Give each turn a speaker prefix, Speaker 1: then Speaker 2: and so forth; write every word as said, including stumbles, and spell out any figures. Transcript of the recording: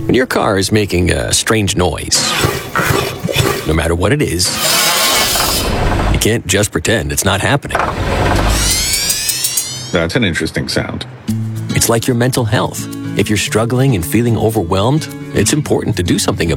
Speaker 1: When your car is making a strange noise, no matter what it is, you can't just pretend it's not happening.
Speaker 2: That's an interesting sound.
Speaker 1: It's like your mental health. If you're struggling and feeling overwhelmed, it's important to do something about it.